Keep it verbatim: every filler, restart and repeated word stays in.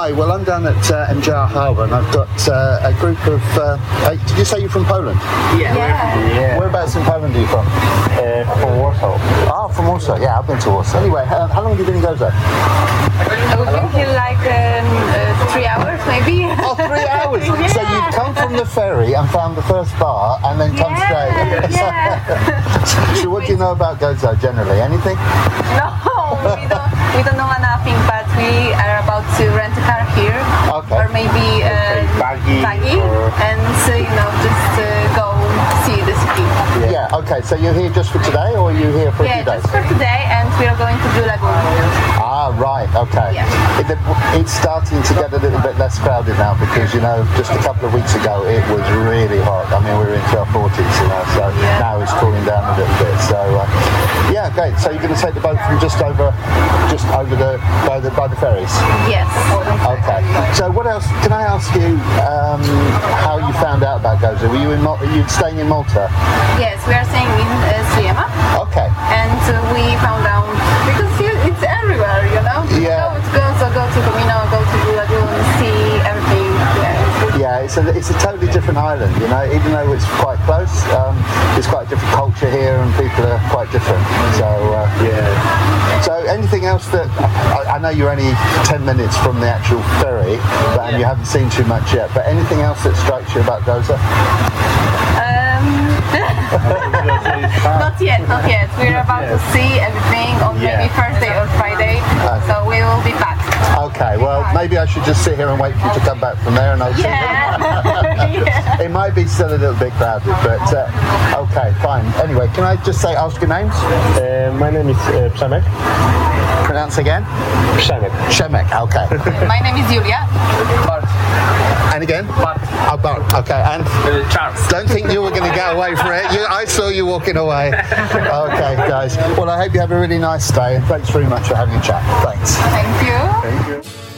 Hi, well, I'm down at uh, M J R Harbour, and I've got uh, a group of... Uh, uh, did you say you're from Poland? Yeah. Yeah. yeah. Whereabouts in Poland are you from? Uh, from Warsaw. Ah, from Warsaw. Yeah, I've been to Warsaw. Anyway, how, how long have you been in Gozo? We've been here like um, uh, three hours, maybe. Oh, three hours! Yeah. So you've come from the ferry and found the first bar, and then come Yeah, straight. yeah. So what do you know about Gozo generally? Anything? No, we don't. We don't know nothing, but we are about to rent a car here, Okay. or maybe uh, Buggy buggy, or- and uh, you know just uh, go see the city. Yeah. Okay. So you're here just for today, or are you here for a Yeah, few days? just for today, and we are going to do Lagoon. Ah, right. Okay. Yeah. It, it's starting to get a little bit less crowded now because you know just a couple of weeks ago it was really hot. I mean we were into our forties, you know. So Yeah. now it's cooling down a little bit. So uh, yeah, great. So you're going to take the boat from just over, just over the by the by the ferries. Yes. Okay. So what else? Can I ask you um, how you found out about Gozo? Were you in Mal- you staying in Malta? Yes, we are staying in uh, Sliema, Okay. and uh, we found out because you- it's everywhere, you know. Yeah. Go to Gozo, go to Comino, go to the Lagoon, see everything. Yeah. Yeah, it's a it's a totally different island, you know. Even though it's quite close, um, it's quite a different culture here, and people are quite different. So uh, Yeah. So anything else that I, I know you're only ten minutes from the actual ferry, but, and you haven't seen too much yet. But anything else that strikes you about Gozo? Um, not yet, not yet. We're about to see everything on Yeah. maybe Thursday or Friday, so we will be back. Okay, well maybe I should just sit here and wait for you to come back from there, and I'll see. Yeah. Yeah. It might be still a little bit crowded, but uh, okay, fine. Anyway, can I just say ask your names? Uh, my name is uh, Przemek. Pronounce again. Przemek. Shemek. Okay. My name is Julia. And again? Bart. Oh, Bart. Okay. And Charles. don't think you were going to get away from it. You, I saw you walking away. Okay, guys. Well, I hope you have a really nice day, and thanks very much for having a chat. Thanks. Thank you. Thank you.